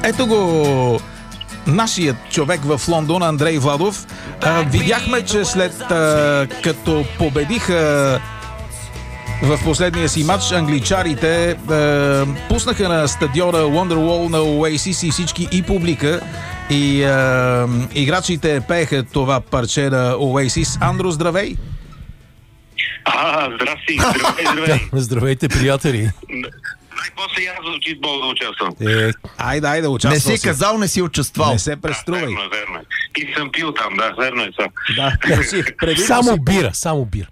Ето го нашият човек в Лондон, Андрей Владов. Видяхме, че след като победиха в последния си матч, англичарите пуснаха на стадиона Wonderwall на Oasis и всички и публика и играчите пееха това парче на Oasis. Андро, здравей! Здрасти! Здравей! Здравейте, приятели! Най-после и аз в читбол да участвам. Айде да участвам. Не си казал, не си участвал. Не се преструвай. Верно. И съм пил там, верно е това. Да, Само бира.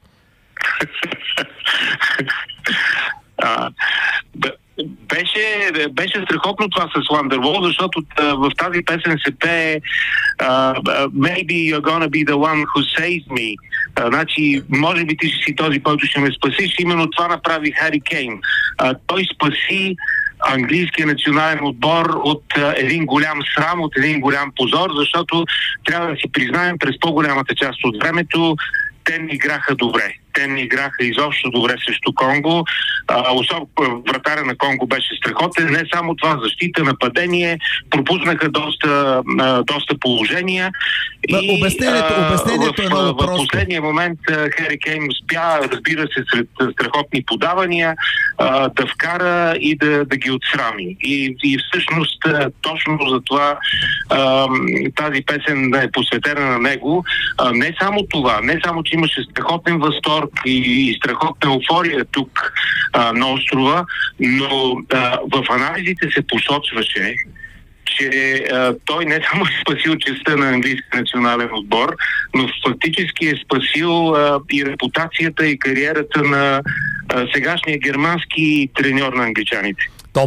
Беше страхотно това с Wonderwall, защото в тази песен се пее Maybe you're gonna be the one who saves me. Значи, може би ти ще си този, който ще ме спасиш. Именно това направи Хари Кейн. Той спаси английския национален отбор от един голям срам, от един голям позор, защото трябва да си признаем, през по-голямата част от времето те не играха добре. Те не играха изобщо добре срещу Конго. Особено вратаря на Конго беше страхотен. Не само това, защита, нападение, пропуснаха доста положения. Обяснението е много просто. В последния момент Хари Кейн успя, разбира се, сред страхотни подавания, да вкара и да ги отсрами. И всъщност точно за това тази песен е посветена на него. Не само това, не само, че имаше страхотен възторг и страхотна еуфория тук на острова, но в анализите се посочваше, че той не само е спасил честта на английски национален отбор, но фактически е спасил и репутацията и кариерата на сегашния германски треньор на англичаните.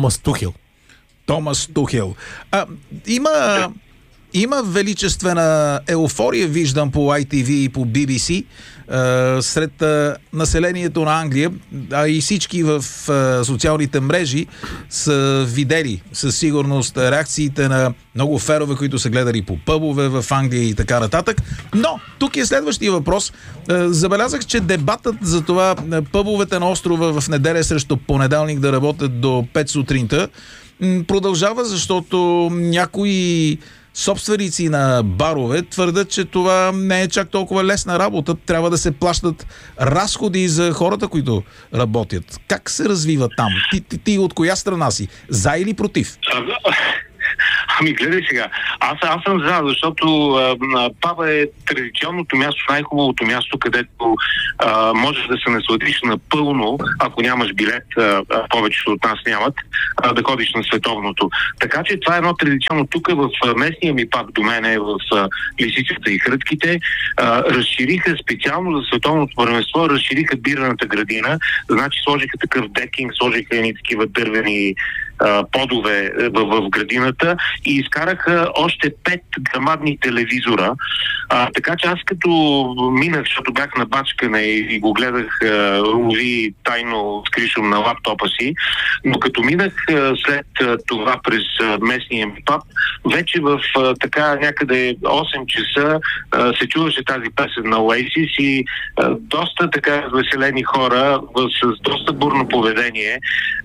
Томас Тухел. Има величествена еуфория, виждам по ITV и по BBC, сред населението на Англия, а и всички в социалните мрежи са видели със сигурност реакциите на много фенове, които са гледали по пъбове в Англия и така нататък. Но тук е следващия въпрос. Забелязах, че дебатът за това пъбовете на острова в неделя срещу понеделник да работят до 5 сутринта продължава, защото някои собственици на барове твърдят, че това не е чак толкова лесна работа. Трябва да се плащат разходи за хората, които работят. Как се развива там? Ти от коя страна си? За или против? Ами гледай сега, аз съм за, защото паба е традиционното място, най-хубавото място, където можеш да се насладиш напълно, ако нямаш билет, повечето от нас нямат, да ходиш на световното. Така че това е едно традиционно. Тук в местния ми паб до мен е в Лисицата и Хрътките, разшириха специално за световното първенство, разшириха бирната градина, значи сложиха такъв декинг, сложиха едни такива дървени подове в градината и изкараха още 5 грамадни телевизора. Така че аз като минах, защото бях на бачкане и го гледах лови тайно с кришом на лаптопа си, но като минах след това през местния ми паб, вече в така някъде 8 часа се чуваше тази песен на Oasis и доста така веселени хора с доста бурно поведение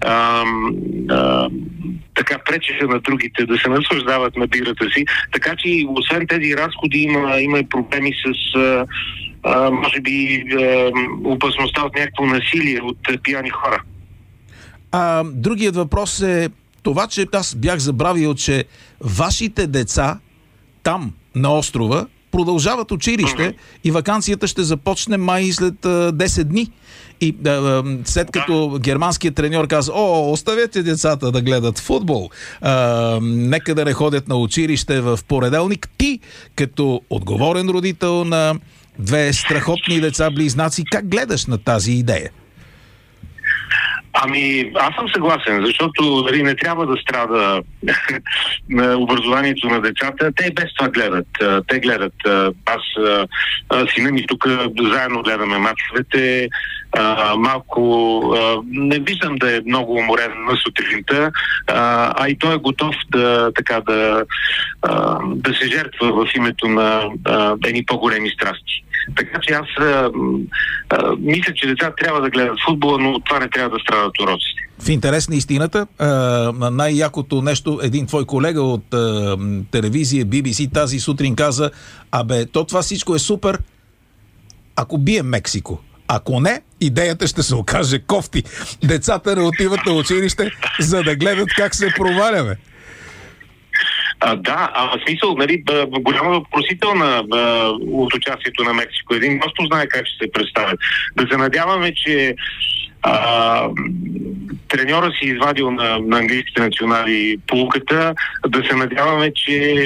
така пречеха на другите да се наслаждават на бирата си. Така че освен тези разходи има и проблеми с може би опасността от някакво насилие от пияни хора. Другият въпрос е това, че аз бях забравил, че вашите деца там на острова продължават училище и ваканцията ще започне май след 10 дни. И след като германският треньор каза: оставете децата да гледат футбол, нека да не ходят на училище в понеделник, ти като отговорен родител на две страхотни деца-близнаци, как гледаш на тази идея? Ами, аз съм съгласен, защото не трябва да страда на образованието на децата. Те и без това гледат. Те гледат. Аз, сина ми тук заедно гледаме мачовете. Малко не виждам да е много уморен на сутринта, а и той е готов да се жертва в името на едни по-големи страсти. Така че аз мисля, че децата трябва да гледат футбола, но това не трябва да страдат уроците. В интерес на истината, най-якото нещо, един твой колега от телевизия BBC тази сутрин каза: това всичко е супер, ако бие Мексико. Ако не, идеята ще се окаже кофти. Децата не отиват на училище, за да гледат как се проваляме. В смисъл, голяма въпросителна от участието на Мексико. Един просто знае как ще се представят. Да се надяваме, че треньора си извадил на английските национали поуката, да се надяваме, че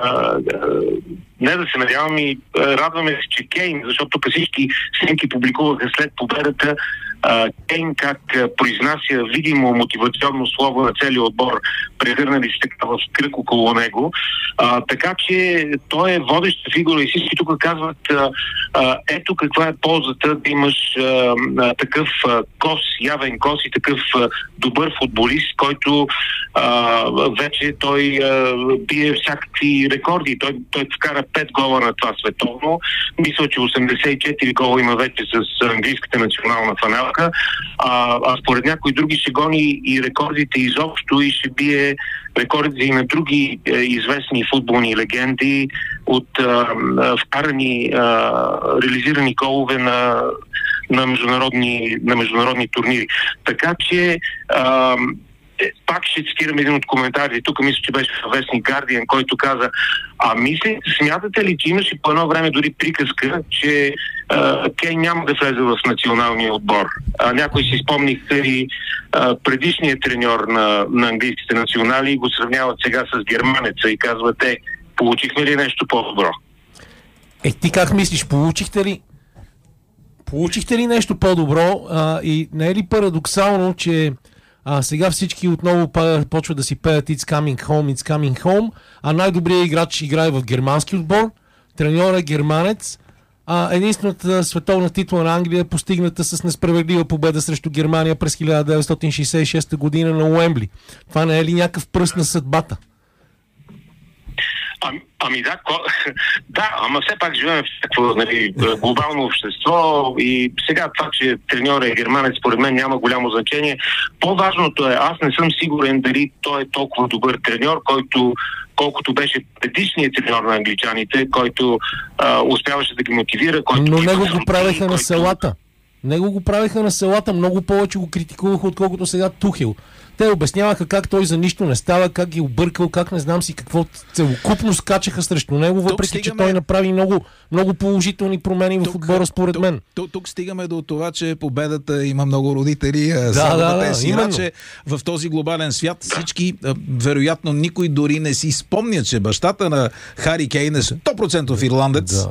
не да се надяваме и радваме се, че Кейн, защото тук всички снимки публикуваха след победата, Кейн как произнася видимо мотивационно слово на целия отбор, прегърнали се така в кръг около него. Така че той е водеща фигура и всички тук казват ето каква е ползата да имаш такъв явен кос и такъв добър футболист, който вече той бие всякакви рекорди. Той вкара 5 гола на това световно. Мисля, че 84 гола има вече с английската национална фанелка. А според някои други ще гони и рекордите изобщо и ще бие рекордите и на други известни футболни легенди от вкарани, реализирани голове на международни турнири. Така че пак ще цитирам един от коментарите. Тук мисля, че беше вестник Guardian, който каза: смятате ли, че имаше по едно време дори приказка, че Кейн няма да влезе в националния отбор? Някой си спомниха и предишният треньор на английските национали го сравняват сега с германеца и казват: получихме ли нещо по-добро? Ти как мислиш, получихте ли нещо по-добро? И не е ли парадоксално, че сега всички отново почват да си пеят It's coming home, а най-добрият играч играе в германски отбор, треньор е германец, единствената световна титла на Англия е постигната с несправедлива победа срещу Германия през 1966 година на Уембли. Това не е ли някакъв пръст на съдбата? Ама все пак живеем в такова глобално общество и сега това, че треньорът е германец, според мен няма голямо значение. По-важното е, аз не съм сигурен дали той е толкова добър треньор, колкото беше предишният треньор на англичаните, който успяваше да ги мотивира. Но него го правеха на селата. Много повече го критикуваха, отколкото сега Тухел. Те обясняваха как той за нищо не става, как ги объркал, как не знам си какво, целокупно скачаха срещу него, въпреки че той направи много, много положителни промени в отбора, според мен. Тук стигаме до това, че победата има много родители. Че в този глобален свят всички, вероятно никой дори не си спомня, че бащата на Хари Кейн е 100% ирландец.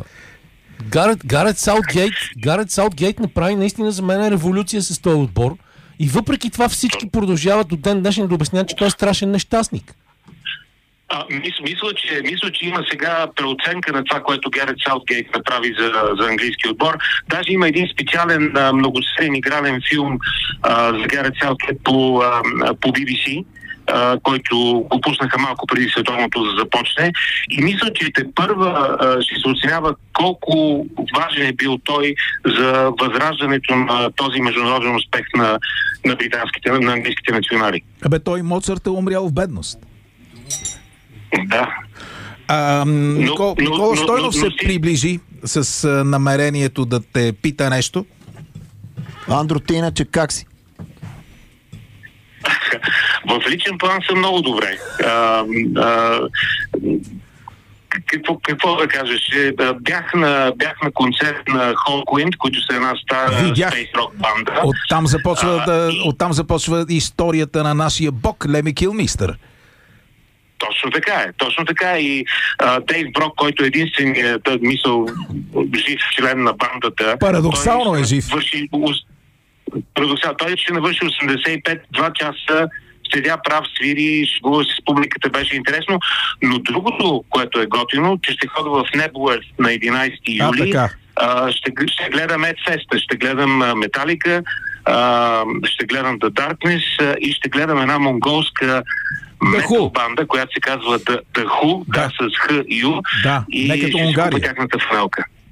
Гарет Саутгейт направи наистина за мен революция с този отбор. И въпреки това всички продължават до ден днешен да обясняват, че той е страшен нещастник. Мисля, че има сега преоценка на това, което Гарет Саутгейт направи за английски отбор. Даже има един специален многосериен игрален филм за Гарет Саутгейт по BBC, който го пуснаха малко преди световното да започне. И мисля, че първа ще се оценява колко важен е бил той за възраждането на този международен успех на на английските национали. Той Моцарт е умрял в бедност. Да. Никола Стойнов се приближи с намерението да те пита нещо. Андро, ти иначе как си? В личен план съм много добре. Какво да кажеш? Бях на концерт на Hawkwind, които са една стара Space Rock банда. Оттам започва историята на нашия бог Леми Килмистър. Точно така. И Дейв Брок, който е единственият жив член на бандата. Парадоксално е жив. Той ще навърши 85, 2 часа, седя прав, свири, шегува се с публиката, беше интересно. Но другото, което е готино, че ще ходя в Nebworth на 11 юли. Ще гледам Ed Festa, ще гледам Металика, ще гледам The Darkness и ще гледам една монголска метал банда, която се казва The Who, с Х и Ю. И ще купа тяхната фанелка.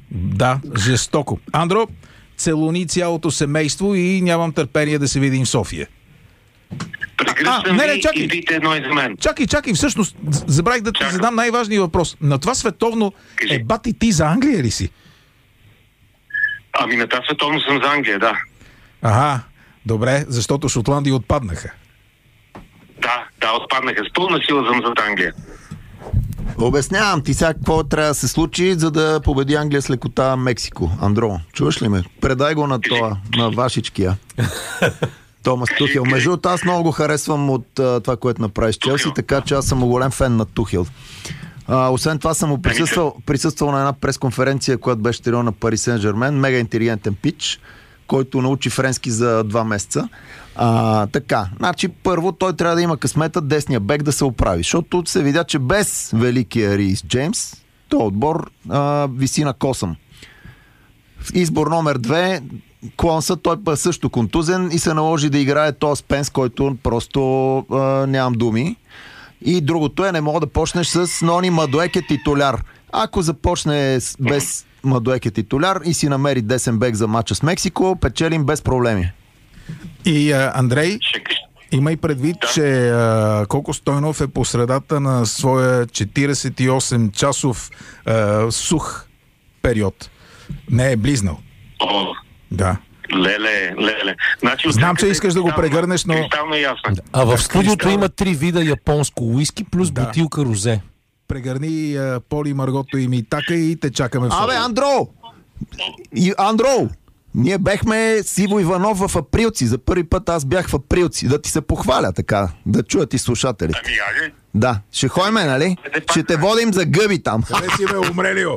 Да, жестоко. Андро, целуни цялото семейство и нямам търпение да се видим в София. Прегръщам ви и пийте едно и за мен. Чакай, всъщност, забравих да ти задам най-важния въпрос. На това световно бати ти за Англия ли си? Ами на това световно съм за Англия, да. Ага, добре, защото Шотландия отпаднаха. Да, отпаднаха. С пълна сила съм за Англия. Обяснявам ти сега какво трябва да се случи, за да победи Англия с лекота Мексико. Андро, чуваш ли ме? Предай го на това, на Вашичкия. Томас Тухел. Между другото, аз много го харесвам от това, което направи с Челси, така че аз съм голям фен на Тухел. Освен това съм му присъствал на една пресконференция, която беше тренирал на Пари Сен-Жермен. Мега интелигентен пич, който научи френски за 2 месеца. Така, значи първо той трябва да има късмета десния бек да се оправи, защото се видя, че без великия Рис Джеймс този отбор виси на косъм. В избор номер 2 Клонса, той също контузен и се наложи да играе този Спенс, който просто нямам думи. И другото не мога да почнеш с Нони Мадуеке титуляр. Ако започне без Мадуеке титуляр и си намери десен бек за мача с Мексико, печелим без проблеми. И Андрей, имай предвид, че Коко Стойнов е по средата на своя 48-часов сух период. Не е близнал. Да. Леле. Значи, знам, че искаш да го прегърнеш, но... А в студиото има 3 вида японско уиски плюс бутилка розе. Прегърни Поли, Маргото и Митака и те чакаме в София. Андро! Ние бехме с Иво Иванов в Априлци. За първи път аз бях в Априлци. Да ти се похваля така. Да чуят и слушателите. Да. Ще ходим, нали? Ще те водим за гъби там. Къде си ме, Умрелио?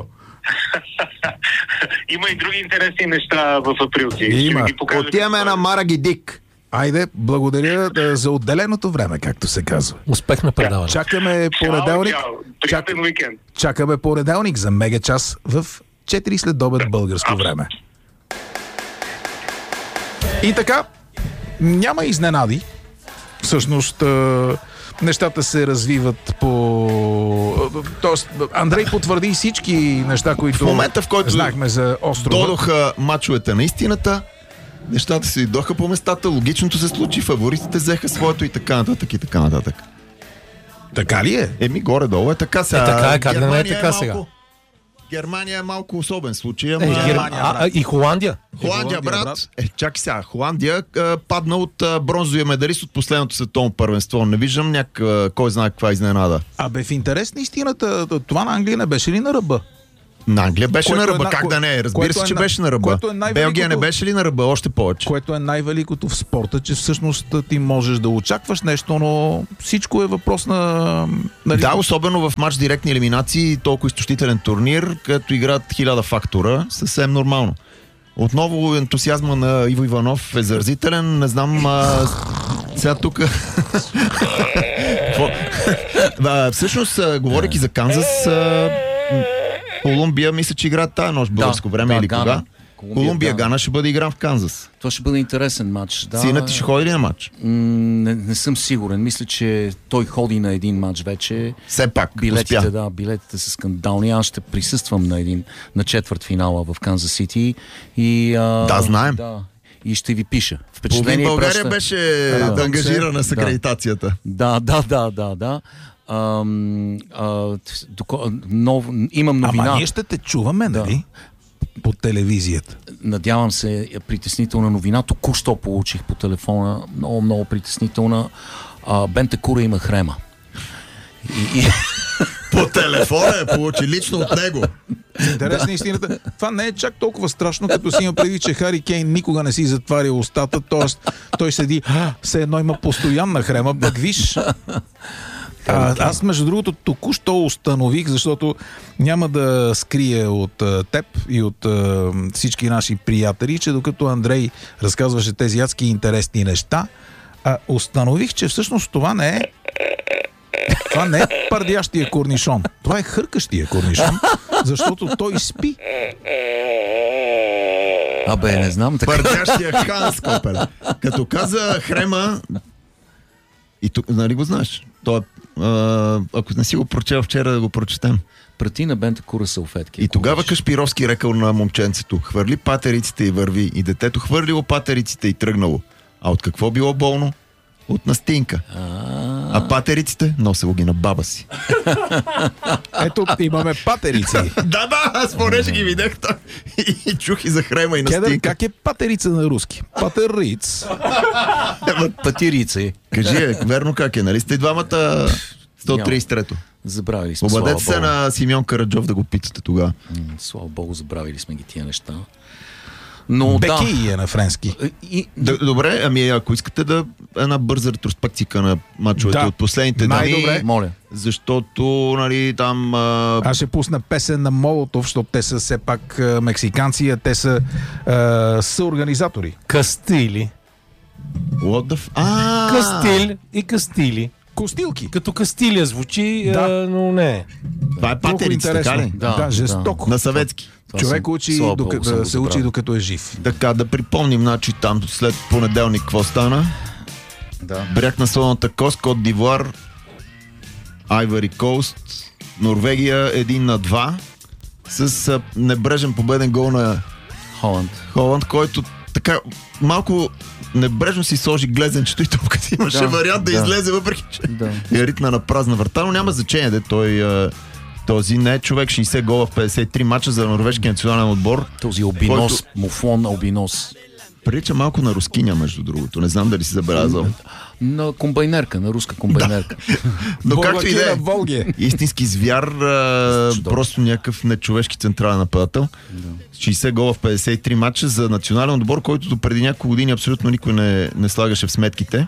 Има и други интересни неща в Априлци. Има. Отиваме на Марагидик. Айде, благодаря за отделеното време, както се казва. Успех на предаване. Чакаме понеделник. Чакаме понеделник за мега час в 4 след обед българско време. И така, няма изненади. Всъщност, нещата се развиват по... Тоест, Андрей потвърди всички неща, които в момента, в който знахме за острова. Додоха мачовете на истината, нещата се идоха по местата, логичното се случи, фаворитите взеха своето и така нататък. Така ли е? Горе-долу е така сега. Така е, как да не е така сега? Германия е малко особен случай. И Холандия? Холандия, брат. Чакай сега. Холандия падна от бронзовия медалист от последното световно първенство. Не виждам кой знае каква изненада. В интерес на истината, това на Англия не беше ли на ръба? На Англия беше на ръба, как да не е? Разбира се, че беше на ръба. Белгия не беше ли на ръба? Още повече. Което е най-великото в спорта, че всъщност ти можеш да очакваш нещо, но всичко е въпрос на... Да, особено в матч директни елиминации, толкова изтощителен турнир, като играят 1000 фактора, съвсем нормално. Отново ентусиазма на Иво Иванов е заразителен, не знам сега тук... Всъщност, говорейки за Канзас... Колумбия, мисля, че играят тази нощ българско време или кога? Колумбия-Гана ще бъде игран в Канзас. Това ще бъде интересен матч. Да. Синът ти ще ходи ли на матч? Не съм сигурен. Мисля, че той ходи на един матч вече. Все пак, билетите са скандални. Аз ще присъствам на четвърт финала в Канзас Сити. Знаем. И ще ви пиша. Впечатление България беше ангажирана с акредитацията. Да. Имам новина. Ама ние ще те чуваме, нали? По телевизията. Надявам се, притеснителна новина. Току-що получих по телефона. Много притеснителна. Бентекура има хрема. По телефона получи лично от него. Интересна истината. Това не е чак толкова страшно, като си има преди, че Хари Кейн никога не си затваря устата, т.е. той седи, все едно има постоянна хрема, пък виж... Аз, между другото, току-що установих, защото няма да скрия от теб и от всички наши приятели, че докато Андрей разказваше тези адски интересни неща, установих, че всъщност това не е пардящия корнишон. Това е хъркащия корнишон, защото той спи. Не знам. Пардящия Ханс Копер. Като каза хрема, и тук, нали го знаеш? Той ако не си го прочел вчера, да го прочетем. Прати на Бентакура салфетки. И тогава Кашпировски рекал на момченцето: хвърли патериците и върви. И детето хвърлило патериците и тръгнало. А от какво било болно? От настинка. А патериците носело ги на баба си. Ето, имаме патерици. Да, аз понеже ги видях и чух и за хрема и настинка. Кедър, как е патерица на руски? Патериц. Патирици. Кажи, верно как е, нали сте и двамата 133-то? Забравили сме. Обадете се на Симеон Караджов да го питате тогава. Слава Богу, забравили сме ги тия неща. Но Беки е на френски. Добре, ами ако искате да една бърза ретроспекция на мачовете от последните дни, моля. Защото, нали, там... Аз ще пусна песен на Молотов, защото те са все пак мексиканци, а те са съорганизатори. Кастили. Кастил и Кастили. Костилки. Като Кастилия звучи, но не. Това е патерица, така ли? Да, жестоко. На съветски. Човек учи, да се учи докато е жив. Така, да припомним, значи там след понеделник какво стана? Да. Бряг на Слоната кост, Кот Дивуар, Айвари Коуст, Норвегия 1-2 с небрежен победен гол на Холанд, който така малко небрежно си сложи глезенчето и топката имаше вариант да излезе, въпреки че е ритна на празна врата, но няма значение, де той този не е човек, 60 гола в 53 мача за норвежкия национален отбор. Този Албинос, муфлон Албинос. Прилича малко на рускиня, между другото. Не знам дали си забелязал. На комбайнерка, на руска комбайнерка. Но както и да е, истински звяр, просто някакъв нечовешки централен нападател. 60 гола в 53 мача за национален отбор, който до преди няколко години абсолютно никой не слагаше в сметките.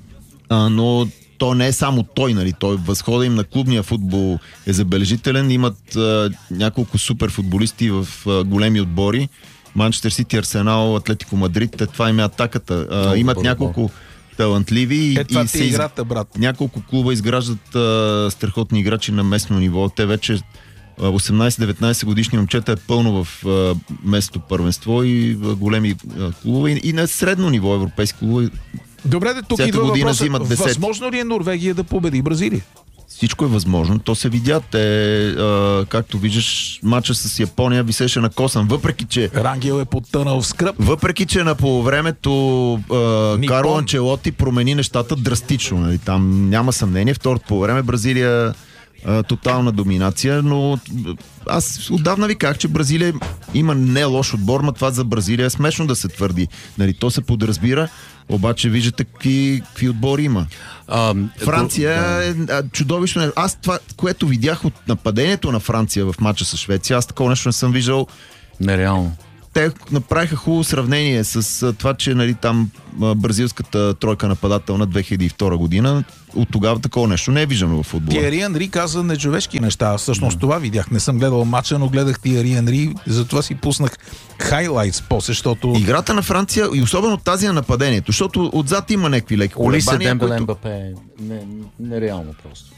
Но то не е само той, нали? Той възхода им на клубния футбол е забележителен. Имат няколко супер футболисти в големи отбори. Манчестър Сити, Арсенал, Атлетико Мадрид, това им е атаката. Имат няколко талантливи и играта, брат. Няколко клуба изграждат страхотни играчи на местно ниво. Те вече 18-19 годишни момчета е пълно в местното първенство и в големи клубове и на средно ниво европейски клубове. Добре, тук идва въпроса. Възможно ли е Норвегия да победи Бразилия? Всичко е възможно. То се видя. Както виждаш, матча с Япония висеше на косан. Въпреки, че Рангел е потънал в скръп. Въпреки, че на полувремето Карло Анчелоти промени нещата драстично. Нали? Там няма съмнение. Второто полувреме Бразилия тотална доминация, но аз отдавна ви казах, че Бразилия има не лош отбор, но това за Бразилия е смешно да се твърди. Нали, то се подразбира, обаче виждате какви отбори има. Франция е чудовищно. Аз това, което видях от нападението на Франция в матча с Швеция, аз такова нещо не съм виждал. Нереално. Те направиха хубаво сравнение с това, че нали, там бразилската тройка нападателна 2002 година, от тогава такова нещо не е виждано в футбола. Тиери Анри каза нечовешки неща. Всъщност това видях. Не съм гледал матча, но гледах Тиери Анри, затова си пуснах хайлайтс после, защото... Играта на Франция и особено тази на нападението, защото отзад има някакви леки колебания, които... Мбапе, нереално просто.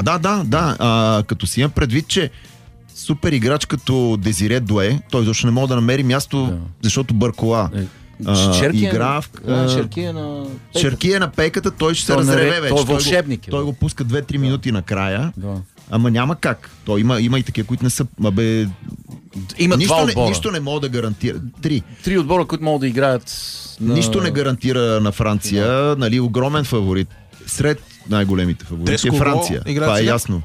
Да. Като си имам предвид, че супер играч като Дезире Дуе, той защо не мога да намери място, защото Бъркола игра Шерки е на пейката, той ще се разреве вече. Той е вълшебник. Той го пуска 2-3 минути накрая. Ама няма как. Той има и такива, които не са... Има два отбора. Нищо не мога да гарантира. Три отбора, които могат да играят... Нищо не гарантира на Франция. Нали, огромен фаворит. Сред най-големите фаворити е Франция. Това е ясно.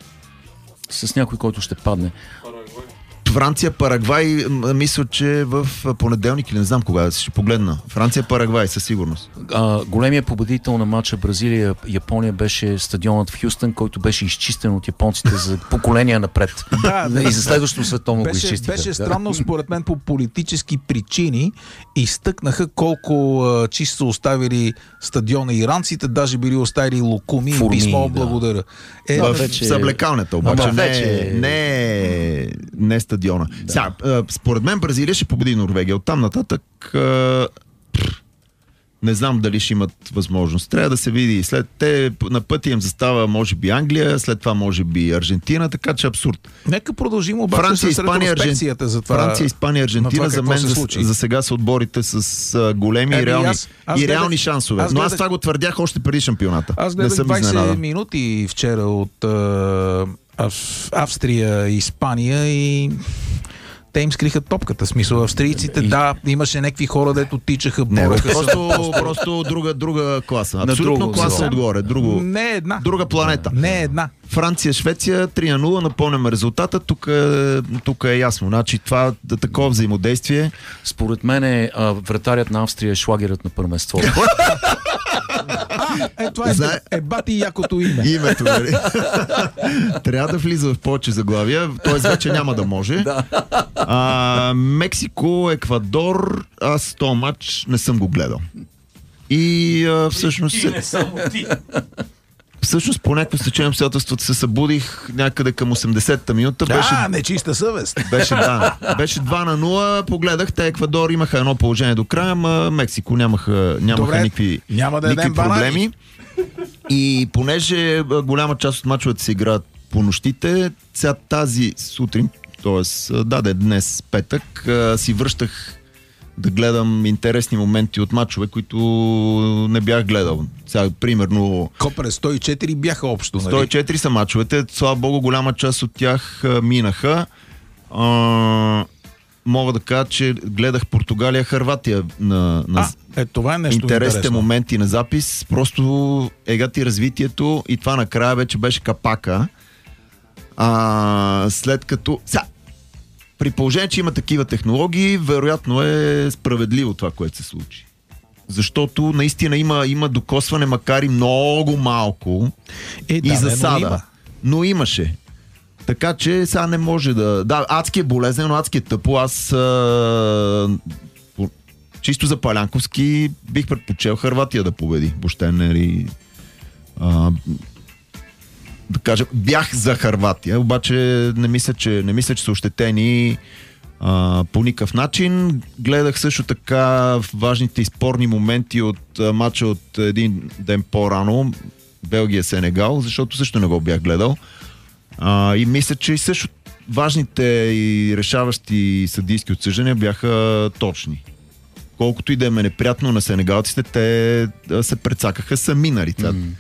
С някой, който ще падне. Франция, Парагвай, мисля, че в понеделник или не знам кога, ще погледна. Франция, Парагвай, със сигурност. Големият победител на матча Бразилия-Япония беше стадионът в Хюстън, който беше изчистен от японците за поколения напред. И за следващото световно го изчистиха. Беше странно, според мен, по политически причини изтъкнаха колко чисто са оставили стадиона иранците, даже били оставили лукуми и писмо благодаря. В съблекалнята обаче, не стадиона. Сега, според мен Бразилия ще победи Норвегия. Оттам нататък Не знам дали ще имат възможност. Трябва да се види. След те на пътя им застава може би Англия, след това може би Аржентина, така че абсурд. Нека продължим обаче с ретроспекцията за това. Франция, Испания, Аржентина за мен за сега са отборите с големи и реални шансове. Но аз това го твърдях още преди шампионата. Аз гледах 20 минути вчера от Австрия и Испания и те им скриха топката. Смисъл, австрийците, да, имаше някакви хора, дето тичаха. Просто друга класа. Абсолютно класа отгоре. Не е една. Друга планета. Не е една. Франция, Швеция, 3-0, напомняме резултата. Тук е ясно. Значи това такова взаимодействие. Според мен вратарят на Австрия е шлагерът на първенство. Това е бати якото име. Името, нали? Трябва да влиза в повече заглавия, т.е. вече няма да може. Мексико, Еквадор, аз този матч не съм го гледал. И всъщност... Всъщност по някакво стечение обстоятелството се събудих някъде към 80-та минута. Нечиста съвест. Беше 2-0, погледах, те Еквадор имаха едно положение до края, ама Мексико нямаха никакви проблеми. И понеже голяма част от мачовете се играят по нощите, сега тази сутрин, т.е. днес петък, си връщах да гледам интересни моменти от мачове, които не бях гледал. Сега, примерно... Копре, 104 бяха общо, нали? 104 са мачовете. Слава Богу, голяма част от тях минаха. Мога да кажа, че гледах Португалия-Хърватия на това е нещо интересните интересно. моменти на запис. Просто егати развитието и това накрая вече беше капака. След като... При положение, че има такива технологии, вероятно е справедливо това, което се случи. Защото наистина има докосване, макар и много малко и засада. Но имаше. Така че сега не може да... Да, адски е болезнен, но адски е тъпо. Аз чисто за Палянковски бих предпочел Хърватия да победи. Въобще не да кажем, бях за Хърватия, обаче не мисля, че са ощетени по никакъв начин. Гледах също така важните и спорни моменти от матча от един ден по-рано, Белгия-Сенегал, защото също не го бях гледал. И мисля, че и също важните и решаващи съдийски отсъждания бяха точни. Колкото и да е неприятно на сенегалците, те се прецакаха сами, нали?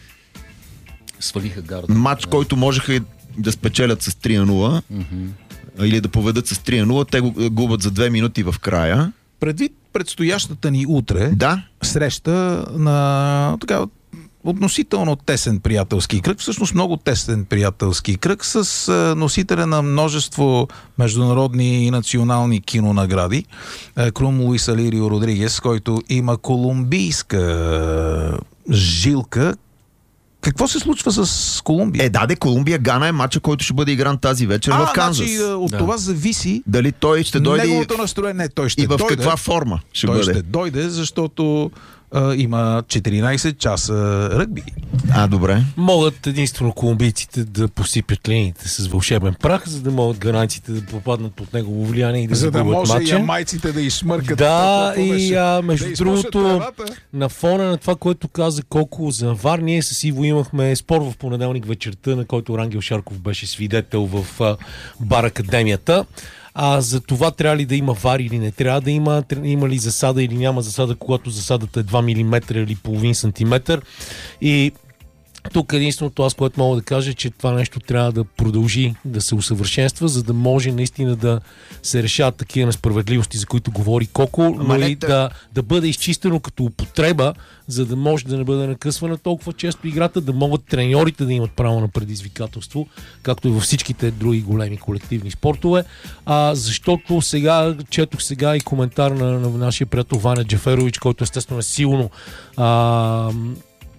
Свалиха гарда. Матч, който можеха да спечелят с 3-0 или да поведат с 3-0, те го губят за 2 минути в края. Предвид предстоящата ни утре среща на относително тесен приятелски кръг, всъщност много тесен приятелски кръг с носителя на множество международни и национални кинонагради, Крум Луис Алирио Родригес, който има колумбийска жилка. Какво се случва с Колумбия? Колумбия-Гана е матча, който ще бъде игран тази вечер в Канзас. От това зависи дали той ще дойде неговото настроение. Той ще дойде. И в каква форма ще бъде? Той ще дойде, защото има 14 часа ръгби. Добре. Могат единствено колумбийците да посипят линиите с вълшебен прах, за да могат ганайците да попаднат под негово влияние и да загубят матча. За да може ямайците да изшмъркат. Между другото, на фона на това, което каза Коко за ВАР, ние с Иво имахме спор в понеделник вечерта, на който Рангел Шарков беше свидетел в Бар Академията. За това трябва ли да има ВАР или не трябва да има ли засада или няма засада, когато засадата е 2 мм или половин сантиметър. И тук единственото аз, което мога да кажа, е, че това нещо трябва да продължи да се усъвършенства, за да може наистина да се решават такива несправедливости, за които говори Коко, но и да бъде изчистено като употреба, за да може да не бъде накъсвана толкова често играта, да могат треньорите да имат право на предизвикателство, както и във всичките други големи колективни спортове. Защото четох и коментар на нашия приятел Ваня Джаферович, който естествено е силно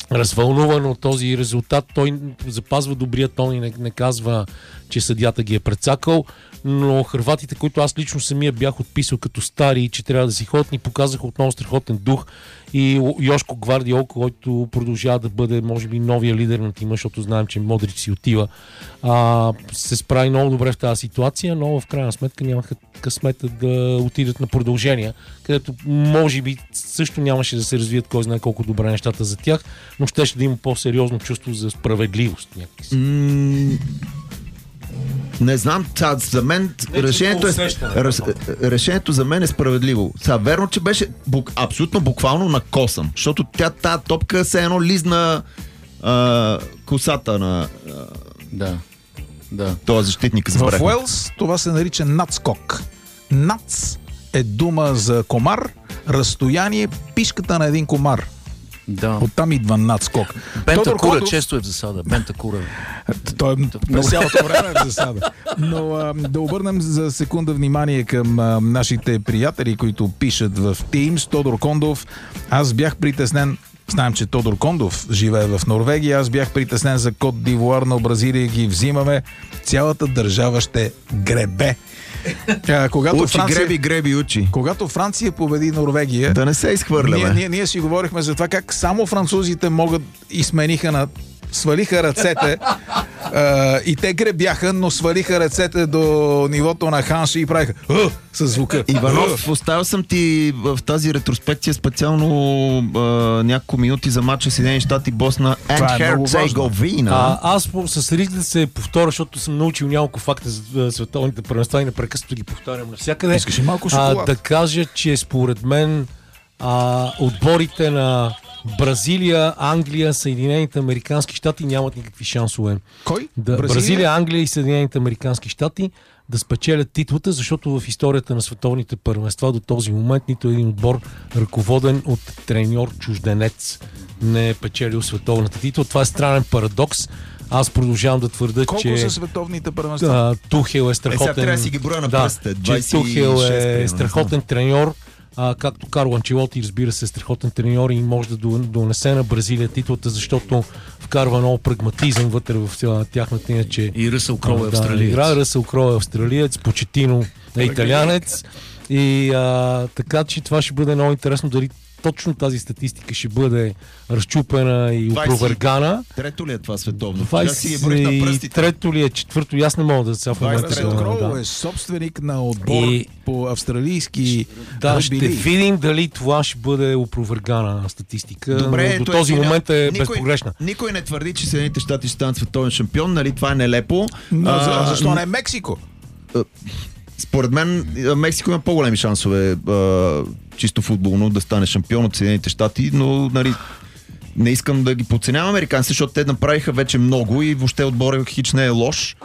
развълнуван от този резултат. Той запазва добрия тон и не казва, че съдията ги е прецакал, но хърватите, които аз лично самия бях отписал като стари, че трябва да си ходят, ни показаха отново страхотен дух и Йошко Гвардиол, който продължава да бъде, може би, новия лидер на тима, защото знаем, че Модрич си отива. Се справи много добре в тази ситуация, но в крайна сметка нямаха късмета да отидат на продължение, където може би също нямаше да се развият кой знае колко добре нещата за тях, но щеше да има по-сериозно чувство за справедливост. Не знам, за мен решението за мен е справедливо. Верно, че беше абсолютно буквално на косъм, защото тази топка се едно лизна косата на този защитник. В Уелс това се нарича надскок. Нац е дума за комар, разстояние, пишката на един комар. Да. Оттам идва надскок. Бентакура често е в засада. Бентакура. Той през цялото време е в засада. Но да обърнем за секунда внимание към нашите приятели, които пишат в Teams. Тодор Кондов. Аз бях притеснен. Знаем, че Тодор Кондов живее в Норвегия. Аз бях притеснен за Кот д'Ивуар, но Бразилия ги взимаме. Цялата държава ще гребе. Когато Франция победи Норвегия, да не се изхвърляме. Ние си говорихме за това как само французите могат и смениха свалиха ръцете и те гребяха, но свалиха ръцете до нивото на Ханши и правиха със звука. Иванов, оставил съм ти в тази ретроспекция специално няколко минути за матча Съединени щати Босна and Херцеговина. Аз с риск да се повторя, защото съм научил няколко факта за световните първенства и непрекъснато ги повтарям навсякъде. Искаш и малко шоколад? Да кажа, че според мен отборите на Бразилия, Англия, Съединените американски щати нямат никакви шансове. Кой? Бразилия, Англия и Съединените американски щати да спечелят титлата, защото в историята на световните първенства до този момент нито един отбор, ръководен от треньор чужденец, не е печелил световната титла. Това е странен парадокс. Аз продължавам да твърда, колко че... Колко са световните първенства? Тухел е страхотен... Сега трябва да си ги броя на пръстите. Тухел е страхотен треньор. Както Карло Анчелоти, разбира се, е страхотен треньор и може да донесе на Бразилия титлата, защото вкарва много прагматизъм вътре в тяхната иначе. И Ръсъл Кроу е австралиец. Ръсъл Кроу е австралиец, Почетино е италянец. И така, че това ще бъде много интересно дали точно тази статистика ще бъде разчупена и опровергана. Трето ли е това световно? 23-то ли е, четвърто, аз не мога да се в Ръсъл Кроу е собственик на отбор по австралийски. Да, ще видим дали това ще бъде опровергана статистика. Добре, до този момент е безпогрешна. Никой не твърди, че Съединените щати ще станат световен шампион, нали? Това е нелепо. Защо не Мексико? Според мен Мексико има по-големи шансове чисто футболно да стане шампион от Съединените щати, но нали, не искам да ги подценявам американците, защото те направиха вече много и въобще отборът хич не е лош.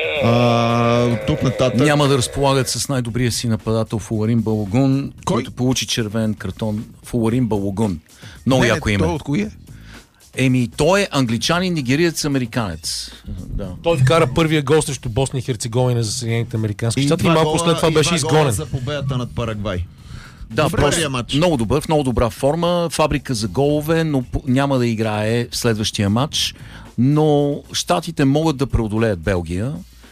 Тук нататък... Няма да разполагат с най-добрия си нападател Фуларин Балогун, който получи червен картон. Фуларин Балогун. Много яко име. Той от кои е? Той е англичанин, нигериец, американец. Да. Той вкара първия гол срещу Босна и Херцеговина за Съединените американски щати и малко след това беше изгонен. За победата над Парагвай. Да, много добър, в много добра форма, фабрика за голове, но няма да играе в следващия матч. Но щатите могат да преодолеят Белгия.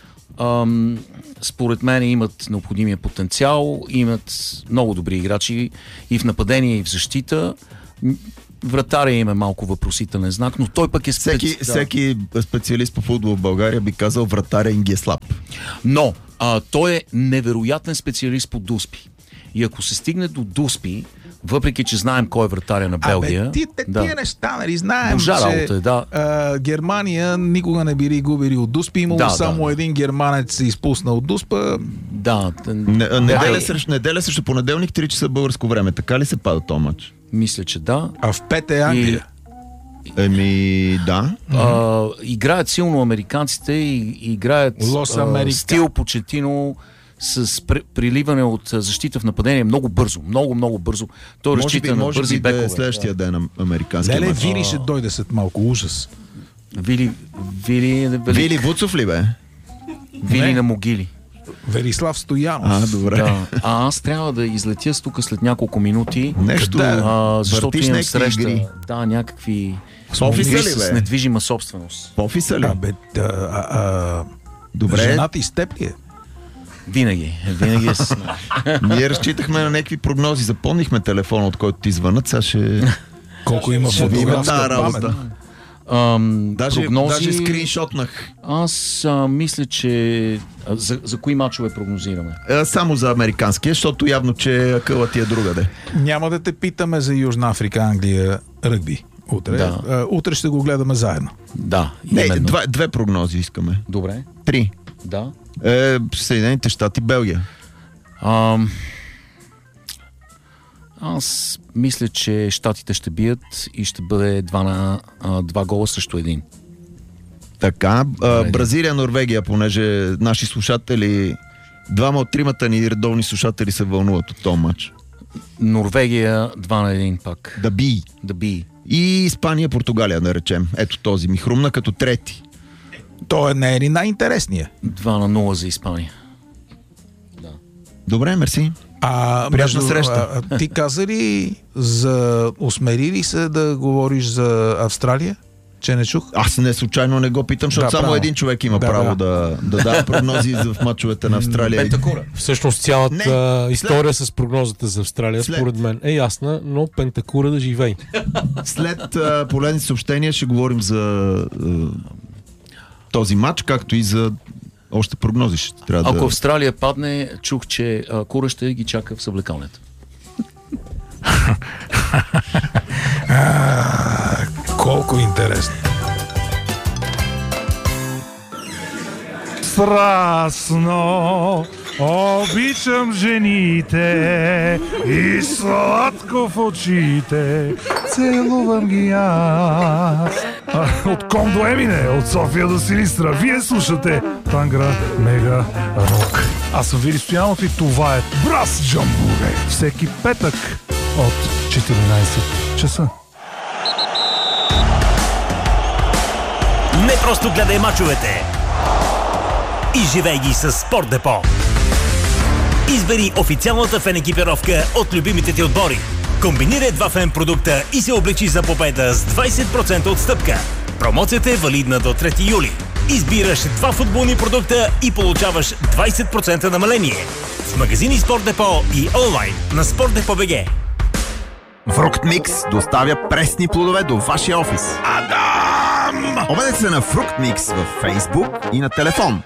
Според мен имат необходимия потенциал, имат много добри играчи и в нападение, и в защита. Вратаря им е малко въпросителен знак, но той пък е всеки специалист по футбол в България би казал вратаря им ги е слаб. Но той е невероятен специалист по дуспи. И ако се стигне до дуспи, въпреки че знаем кой е вратаря на Белгия... Тия неща, нали, знаем, че Германия никога не били губили от дуспи, имало само един германец се изпусна от дуспа. Да. Неделя срещу понеделник, 3 часа българско време. Така ли се пада този матч? Мисля, че да. А в 5 е Англия. Да. Играят силно американците и играят стил Почетино с приливане от защита в нападение много бързо. Много бързо. Той разчита на бързи бекове. Може би следващия ден на американския матч. Вили ще дойде след малко. Ужас. Вили Вуцов ли бе? Вили на могили. Велислав Стоянов. Добре. Да. Аз трябва да излетя тук след няколко минути. Нещо, защото имам среща. Игри. Да, някакви В офиса ли, с недвижима собственост. В офиса ли? Добре. Жената и с теб ли е? Винаги е с мен. Ние разчитахме на някакви прогнози. Запомнихме телефона, от който ти звънат. Сега ще... Колко има фотографска памет. Даже скриншотнах. Аз мисля, че... За кои мачове прогнозираме? Само за американския, защото явно, че акъла ти е другаде. Няма да те питаме за Южна Африка, Англия, ръгби. Утре. Да. Утре ще го гледаме заедно. Да, именно. Две прогнози искаме. Добре. 3. Да. Съединените щати, Белгия. Аз мисля, че щатите ще бият и ще бъде 2 гола срещу 1. Така. Бразилия, Норвегия, понеже наши слушатели, 2 от 3 ни редовни слушатели се вълнуват от този матч. Норвегия 2-1 пак. Да би. И Испания, Португалия, да речем. Ето този ми хрумна като трети. Той не е ли най-интересният? 2-0 за Испания. Да. Добре, мерси. Приятна среща. Ти каза ли усмери ли се да говориш за Австралия? Че не чух? Аз случайно не го питам, защото само един човек има право да дава прогнози в мачовете на Австралия. Пентакура. Всъщност цялата история с прогнозата за Австралия, според мен, е ясна, но Пентакура да живей. След полезни съобщения ще говорим за този матч, както и за още прогнози. Ако Австралия падне, чух, че Кура ще ги чака в съблекалнята. Колко интересно. Страстно обичам жените и сладко в очите целувам ги аз. От Ком до Емине, от София до Силистра, вие слушате Тангра Мега Рок. Аз съм Вили Стоянов и това е Брас Джамбуре. Всеки петък от 14 часа. Не просто гледай мачовете и живей ги с Спорт Депо. Избери официалната фен екипировка от любимите ти отбори. Комбинирай 2 фен продукта и се облечи за победа с 20% отстъпка. Промоцията е валидна до 3 юли. Избираш 2 футболни продукта и получаваш 20% намаление. В магазини Спорт Депо и онлайн на SportDepot.bg. Фрукт Микс доставя пресни плодове до вашия офис. Адам! Обадете се на Фрукт Микс във Фейсбук и на телефон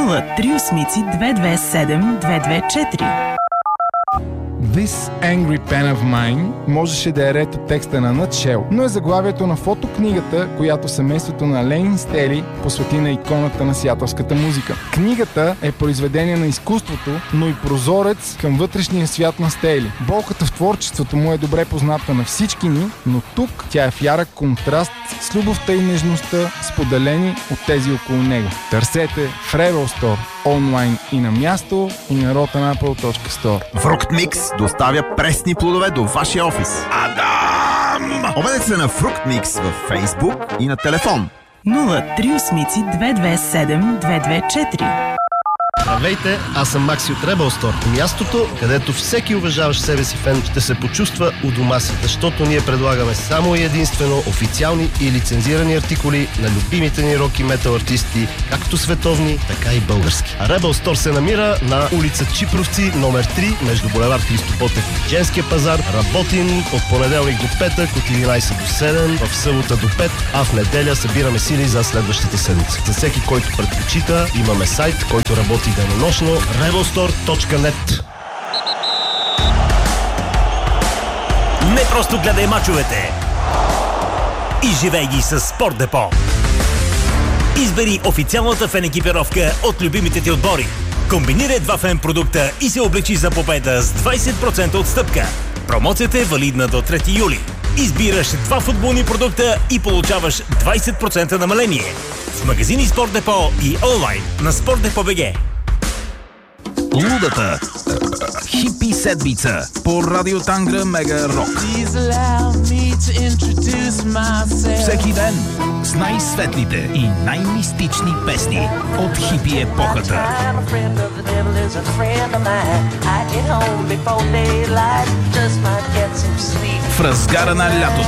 038-227-224. This Angry Pen of Mine можеше да е ред от текста на Nutshell, но е заглавието на фотокнигата, която семейството на Ленин Стели посвети на иконата на сиатълската музика. Книгата е произведение на изкуството, но и прозорец към вътрешния свят на Стели. Болката в творчеството му е добре позната на всички ни, но тук тя е в ярък контраст с любовта и нежността, споделени от тези около него. Търсете в Rebel Store онлайн и на място, и на rotanapple.store. Фрукт Микс доставя пресни плодове до вашия офис. Адам! Обадете се на Фрукт Микс във Фейсбук и на телефон 038-227-224. Здравейте, аз съм Макси от Rebel Store. Мястото, където всеки уважаващ себе си фен ще се почувства у дома си, защото ние предлагаме само и единствено официални и лицензирани артикули на любимите ни рок и метал артисти, както световни, така и български. Rebel Store се намира на улица Чипровци, номер 3, между булевард Христо Ботев и Женския пазар. Работим от понеделник до петък, от 11 до 7, в събота до 5, а в неделя събираме сили за следващата седмица. За всеки, който предпочита, имаме сайт, който работи денонощно, rebelstore.net. Не просто гледай мачовете и живей ги с Спорт Депо. Избери официалната фен екипировка от любимите ти отбори. Комбинирай 2 фен продукта и се облечи за победа с 20% отстъпка. Промоцията е валидна до 3 юли. Избираш 2 футболни продукта и получаваш 20% намаление. В магазини Спорт Депо и онлайн на SportDepot.bg. лудата хипи седмица по Радио Тангра Мега Рок. Всеки ден с най-светлите и най-мистични песни от хипи епохата. В разгара на лятото